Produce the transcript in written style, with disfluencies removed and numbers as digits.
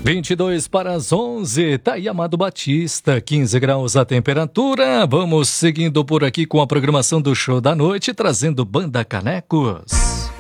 22 para as 11, tá aí Amado Batista, 15 graus a temperatura. Vamos seguindo por aqui com a programação do Show da Noite, trazendo Banda Canecos.